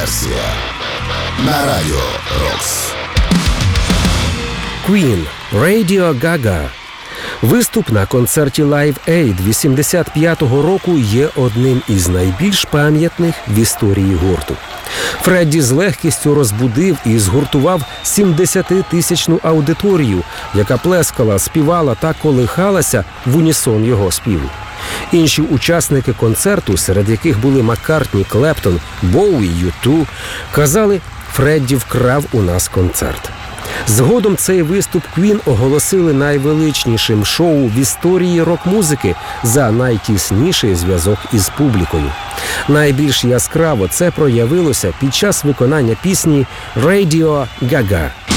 версія на Радіо Рокс. Queen Radio Gaga. Виступ на концерті Live Aid 85-го року є одним із найбільш пам'ятних в історії гурту. Фредді з легкістю розбудив і згуртував 70-тисячну аудиторію, яка плескала, співала та колихалася в унісон його співу. Інші учасники концерту, серед яких були Маккартні, Клептон, Боуі, U2, казали: «Фредді вкрав у нас концерт». Згодом цей виступ Queen оголосили найвеличнішим шоу в історії рок-музики за найтісніший зв'язок із публікою. Найбільш яскраво це проявилося під час виконання пісні «Radio Gaga».